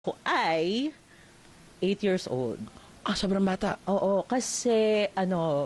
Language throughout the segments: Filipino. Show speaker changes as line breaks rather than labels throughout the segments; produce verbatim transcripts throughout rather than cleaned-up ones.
Ko ay eight years old.
Ah, sobrang bata.
Oo, kasi ano,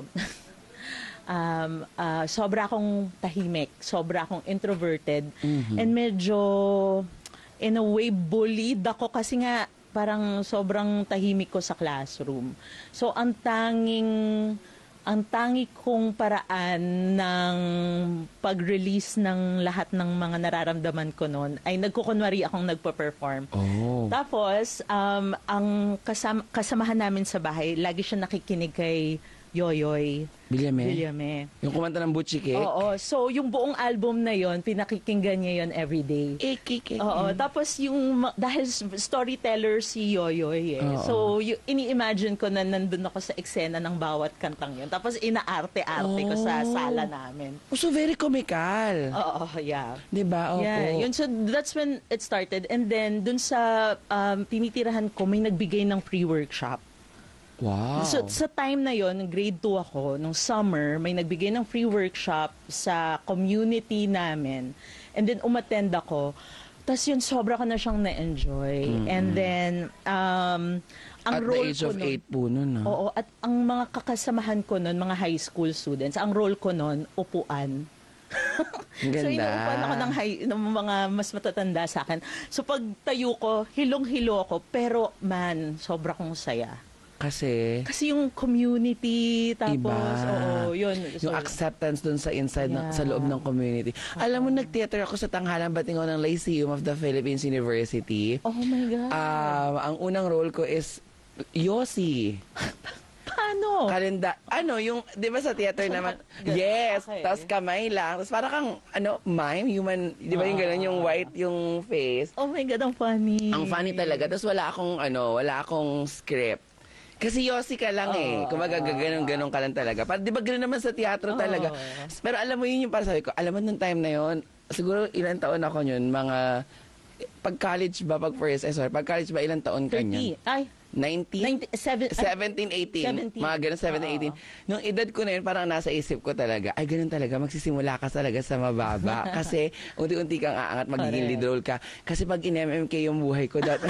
um, ah, sobra akong tahimik, sobra akong introverted, and medyo, in a way, bullied ako kasi nga parang sobrang tahimik ko sa classroom. So, ang tanging ang tangi kong paraan ng pag-release ng lahat ng mga nararamdaman ko noon ay nagkukunwari akong nagpa-perform.
Oh.
Tapos, um, ang kasama, kasamahan namin sa bahay, lagi siya nakikinig kay Yoyoy
Villame.
Villame.
Yung kumanta ng Butchie
Oo. So, yung buong album na yon pinakikinggan niya yon everyday.
Ikikik.
Oo. Tapos yung, ma- dahil s- storyteller si Yoyoy eh.
Oo.
So, y- ini-imagine ko na nandun ako sa eksena ng bawat kantang yun. Tapos inaarte-arte ko sa
Oh.
sala namin.
Oh, so very comical.
Oo, yeah.
Diba? Opo.
Yeah, yun. So, that's when it started. And then, dun sa um, tinitirahan ko, may nagbigay ng free workshop.
Wow.
So, sa time na yon, grade two ako, nung summer, may nagbigay ng free workshop sa community namin. And then, umattend ako. Tapos yun, sobra ko na siyang na-enjoy. And then, um, ang
At the
role
age
ko
of
nun-
eight po nun, no?
Oo, at ang mga kakasamahan ko nun, mga high school students, ang role ko nun, upuan.
Ang
So,
ganda.
inuupan ako ng, high, ng mga mas matatanda sa akin. So, pag tayo ko, hilong-hilo ako, pero man, sobra kong saya.
Kasi,
Kasi yung community, tapos,
Iba.
oo, yun.
yung
So,
acceptance dun sa inside, ng,
Yeah.
sa loob ng community. Alam mo, nag-theater ako sa tanghalang batingon ng Lyceum of the Philippines University.
oh my God.
Um, ang unang role ko is Yossi.
Paano?
Kalenda, ano, yung, di ba sa theater naman,
Ganun.
yes,
Okay.
tas kamay lang, tas parang kang, ano, mime, human, di ba yung gano'n, yung white, yung face.
Oh my God, ang funny.
Ang funny talaga, tas wala akong, ano, wala akong script. Kasi Yossi ka lang eh.
Oo.
Kumaga ganun-ganun ka lang talaga. Para, di ba gano'n naman sa teatro talaga.
Oo.
Pero alam mo yun yung para sabi ko, alam mo nung time na yun, siguro ilang taon ako yun, mga, pag college ba, pag first, eh sorry, pag college ba, ilang taon ka
thirty.
niyan?
Ay,
nineteen?
ninety, seven, ay,
seventeen, eighteen,
seventeen.
mga ganun, seventeen, eighteen. Nung edad ko na yun, parang nasa isip ko talaga, ay ganun talaga, magsisimula ka talaga sa mababa. Kasi unti-unti kang aangat, magiging
Correct.
lead role ka. Kasi pag in-M M K yung buhay ko, dati...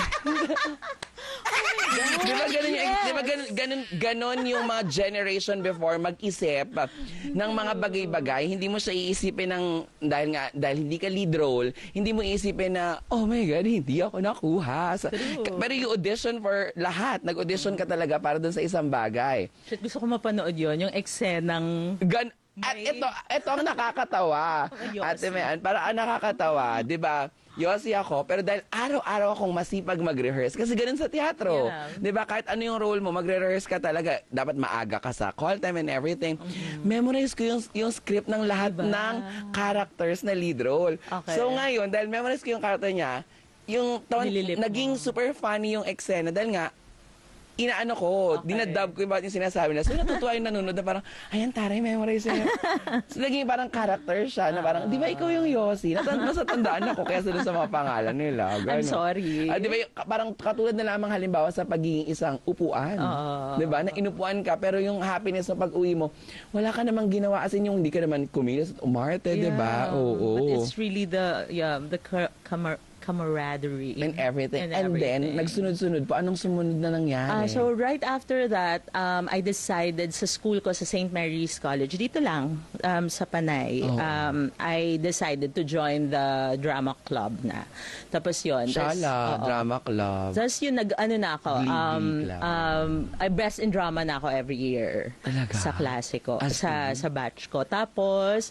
Di ba ganun, yung, di ba ganun, ganun, ganun yung mga generation before mag-isip ng mga bagay-bagay. Hindi mo siya iisipin ng, dahil nga, dahil hindi ka lead role, hindi mo iisipin na, oh my God, hindi ako nakuha. Sa,
True.
pero you audition for lahat. Nag-audition ka talaga para dun sa isang bagay.
shit, gusto ko mapanood yon yung eksenang
Gan at
May-
ito, ito ang nakakatawa.
Yossi.
Ate Mayan, para ang nakakatawa, 'di ba? Yossi ako, pero dahil araw-araw akong masipag mag-rehearse kasi ganun sa teatro.
Yeah.
'Di ba? Kahit ano yung role mo, magre-rehearse ka talaga. Dapat maaga ka sa call time and everything. Memorize ko yung yung script ng lahat
Diba?
ng characters na lead role.
Okay.
So ngayon, dahil memorize ko yung character niya, yung taon,
Nililip
naging
mo.
super funny yung eksena dahil nga inaano ko,
Okay.
dinadub ko yung bawat yung sinasabi na. So, natutuwa yung nanonood na parang, ayan, taray, memorize niya. So, naging parang character siya na parang, di ba ikaw yung Yossi? Natan mas natandaan ako kaya doon sa mga pangalan nila.
I'm
Ganun.
sorry.
Ah, di ba yung, parang katulad na lamang halimbawa sa pagiging isang upuan.
Oo.
Di ba? Na inupuan ka, pero yung happiness sa pag-uwi mo, wala ka namang ginawa as in yung hindi ka naman kumilos at umarte, di ba?
Yeah.
Oo.
But it's really the, yeah, the ca- camar- camaraderie.
And everything.
And
And, then,
everything.
nagsunod-sunod pa. Anong sumunod na nangyari?
Ah, so right after that, um, I decided sa school ko sa Saint Mary's College, dito lang um, sa Panay,
Oh.
um, I decided to join the drama club na. Tapos yun. tas-
Shala,
oo.
drama club.
Tapos yun, nag, ano na ako,
Glee,
um,
Glee club.
um, I best in drama na ako every year.
Talaga?
Sa klase ko,
As
sa,
in?
sa batch ko. Tapos,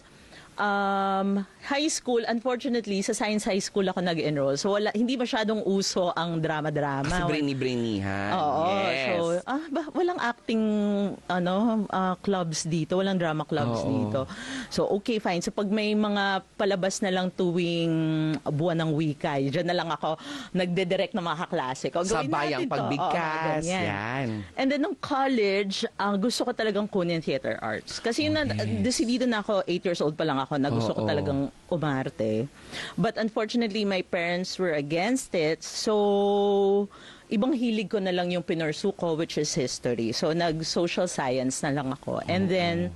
um, high school, unfortunately, sa Science High School ako nag-enroll. So, wala, hindi masyadong uso ang drama-drama.
Kasi brainy-brainihan.
Oo.
Yes.
So, ah, ba, walang acting ano ah, clubs dito, walang drama clubs
Oo.
dito. So, okay, fine. So, pag may mga palabas na lang tuwing buwan ng wika, dyan na lang ako nagde-direct ng mga kaklase ko. Gawin
Sabayang
natin to.
pagbigkas.
Oo, ganyan.
Yan.
And then, nung college, ang gusto ko talagang kunin theater arts. Kasi yun na,
Oh, yes.
decidido na ako, eight years old pa lang ako, na gusto ko
Oo.
talagang umarte. But unfortunately, my parents were against it. So, ibang hilig ko na lang yung pinursu ko, which is history. So, nag-social science na lang ako. And then,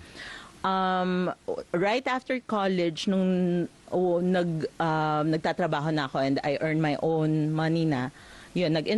um, right after college, nung oh, nag, um, nagtatrabaho na ako and I earn my own money na, yun, nag